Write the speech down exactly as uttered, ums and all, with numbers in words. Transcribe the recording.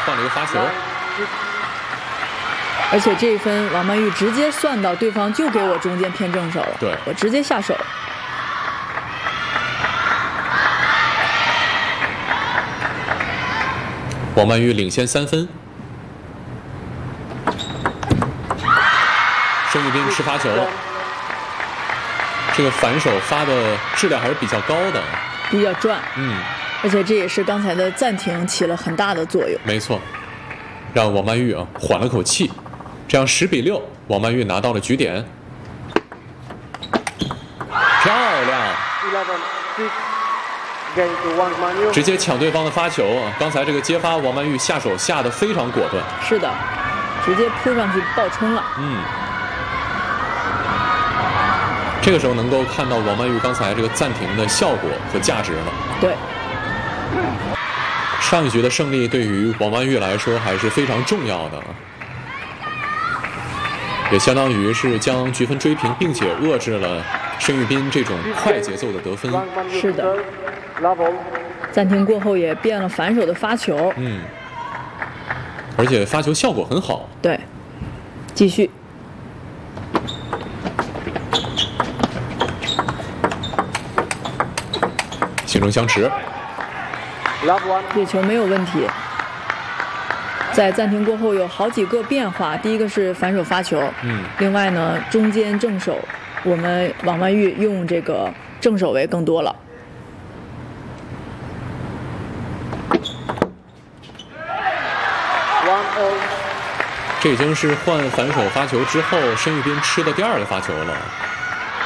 换了一个发球。 而且这一分王曼玉直接算到对方就给我中间偏正手了， 对， 我直接下手。 王曼玉领先三分。申玉彬吃发球，这个反手发的质量还是比较高的， 比较转， 嗯， 而且这也是刚才的暂停起了很大的作用。 没错，让王曼玉啊缓了口气，这样十比六，王曼玉拿到了局点，漂亮，直接抢对方的发球啊！刚才这个接发，王曼玉下手下得非常果断， 是的，直接扑上去爆冲了， 嗯。这个时候能够看到王曼玉刚才这个暂停的效果和价值了。 对， 上一局的胜利对于王曼玉来说还是非常重要的，也相当于是将局分追平，并且遏制了申玉彬这种快节奏的得分。 是的，暂停过后也变了反手的发球， 嗯，而且发球效果很好。 对，继续。 形成相持， 这球没有问题。在暂停过后有好几个变化，第一个是反手发球， 嗯， 另外呢中间正手，我们王曼玉用这个正手位更多了。 这已经是换反手发球之后申玉彬吃的第二个发球了。